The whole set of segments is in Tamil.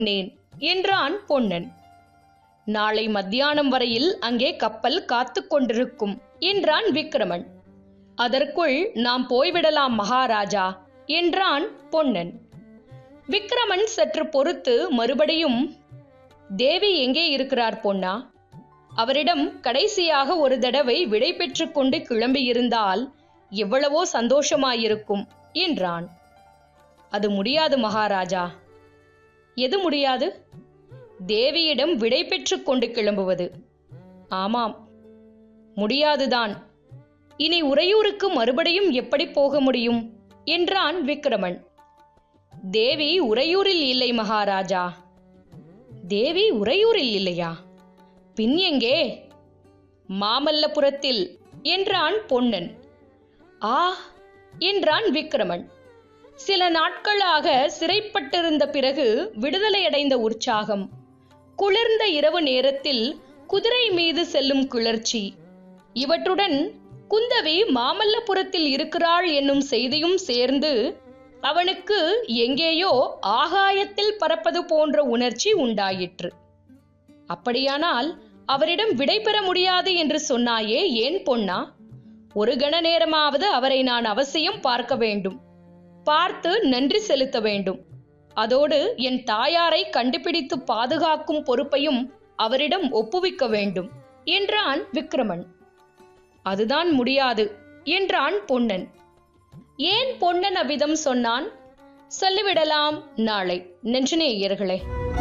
நேன் என்றான் பொன்னன். நாளை மத்தியானம் வரையில் அங்கே கப்பல் காத்து கொண்டிருக்கும் என்றான் விக்கிரமன். அதற்குள் நாம் போய்விடலாம் மகாராஜா என்றான் பொன்னன். விக்கிரமன் சற்று பொறுத்து மறுபடியும், தேவி எங்கே இருக்கிறார் பொன்னா? அவரிடம் கடைசியாக ஒரு தடவை விடை பெற்று கொண்டு கிளம்பியிருந்தால் எவ்வளவோ சந்தோஷமாயிருக்கும் என்றான். அது முடியாது மகாராஜா. எது முடியாது? தேவியிடம் விடை பெற்று கொண்டு கிளம்புவது. ஆமாம், முடியாதுதான். இனி உறையூருக்கு மறுபடியும் எப்படி போக முடியும் என்றான் விக்கிரமன். தேவி உறையூரில் இல்லை மகாராஜா. தேவி உறையூரில் இல்லையா? பின் எங்கே? மாமல்லபுரத்தில் என்றான் பொன்னன். ஆ என்றான் விக்கிரமன். சில நாட்களாக சிறைப்பட்டிருந்த பிறகு விடுதலையடைந்த உற்சாகம், குளிர்ந்த இரவு நேரத்தில் குதிரை மீது செல்லும் கிளர்ச்சி, இவற்றுடன் குந்தவி மாமல்லபுரத்தில் இருக்கிறாள் என்னும் செய்தியும் சேர்ந்து அவனுக்கு எங்கேயோ ஆகாயத்தில் பறப்பது போன்ற உணர்ச்சி உண்டாயிற்று. அப்படியானால் அவரிடம் விடை பெற முடியாது என்று சொன்னாயே, ஏன் பொன்னா? ஒரு கண நேரமாவது அவரை நான் அவசியம் பார்க்க வேண்டும், பார்த்து நன்றி செலுத்த வேண்டும். அதோடு என் தாயாரை கண்டுபிடித்து பாதுகாக்கும் பொறுப்பையும் அவரிடம் ஒப்புவிக்க வேண்டும் என்றான் விக்கிரமன். அதுதான் முடியாது என்றான் பொன்னன். ஏன் பொன்னன் அவ்விதம் சொன்னான்? சொல்லிவிடலாம் நாளை. நெஞ்சநேயர்களே,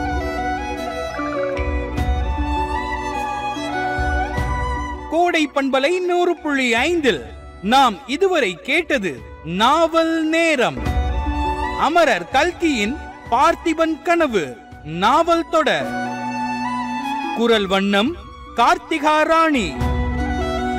கோடை பண்பலை 100.5 நாம் இதுவரை கேட்டது நாவல் நேரம். அமரர் கல்கியின் பார்த்திபன் கனவு நாவல் தொடர். குரல் வண்ணம் கார்த்திகா ராணி.